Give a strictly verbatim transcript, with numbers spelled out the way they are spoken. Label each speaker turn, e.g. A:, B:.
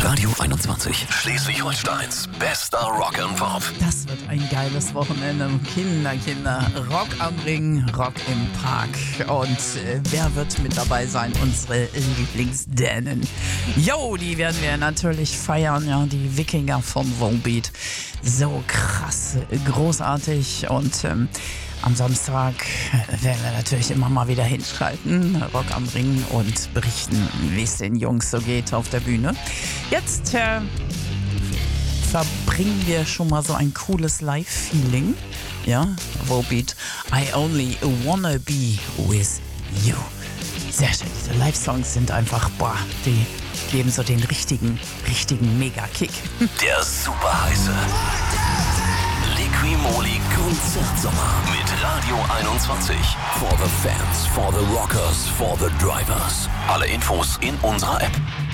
A: Radio einundzwanzig, Schleswig-Holsteins bester Rock and Pop.
B: Das wird ein geiles Wochenende. Kinder, Kinder, Rock am Ring, Rock im Park. Und äh, wer wird mit dabei sein? Unsere Lieblingsdänen. Jo, die werden wir natürlich feiern, ja, die Wikinger von Volbeat. So krass, großartig. Und ähm, am Samstag werden wir natürlich immer mal wieder hinschalten, Rock am Ring, und berichten, wie es den Jungs so geht auf der Bühne. Jetzt äh, verbringen wir schon mal so ein cooles Live-Feeling. Ja, Volbeat, I only wanna be with you. Sehr schön, diese Live-Songs sind einfach, boah, die geben so den richtigen, richtigen Mega-Kick.
A: Der super heiße Liqui-Moly Konzertsommer mit Radio einundzwanzig. For the fans, for the rockers, for the drivers. Alle Infos in unserer App.